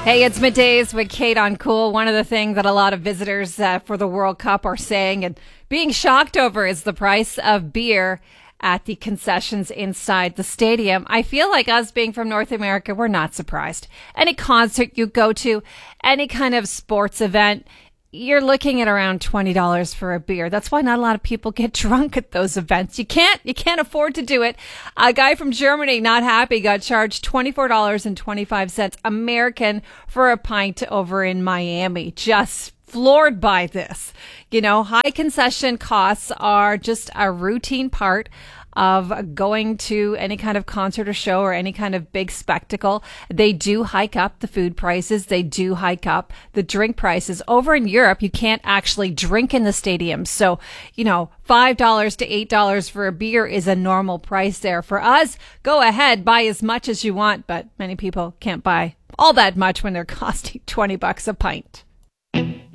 Hey, it's Middays with Kate on Cool. One of the things that a lot of visitors for the World Cup are saying and being shocked over is the price of beer at the concessions inside the stadium. I feel like us being from North America, we're not surprised. Any concert you go to, any kind of sports event, you're looking at around $20 for a beer. That's why not a lot of people get drunk at those events. You can't afford to do it. A guy from Germany, not happy, got charged $24.25 American for a pint over in Miami. Just floored by this. You know, high concession costs are just a routine part of going to any kind of concert or show or any kind of big spectacle. They do hike up the food prices. They do hike up the drink prices. Over in Europe, you can't actually drink in the stadiums. So, you know, $5 to $8 for a beer is a normal price there. For us, go ahead, buy as much as you want, but many people can't buy all that much when they're costing $20 a pint.